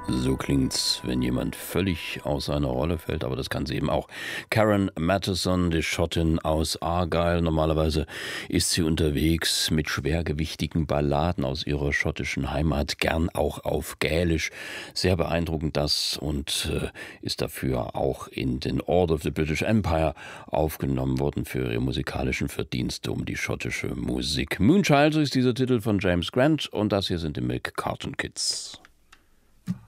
So klingt's, wenn jemand völlig aus seiner Rolle fällt, aber das kann sie eben auch. Karen Matheson, die Schottin aus Argyll. Normalerweise ist sie unterwegs mit schwergewichtigen Balladen aus ihrer schottischen Heimat, gern auch auf Gälisch. Sehr beeindruckend das und ist dafür auch in den Order of the British Empire aufgenommen worden für ihre musikalischen Verdienste um die schottische Musik. Moonchild ist dieser Titel von James Grant und das hier sind die Milk Carton Kids.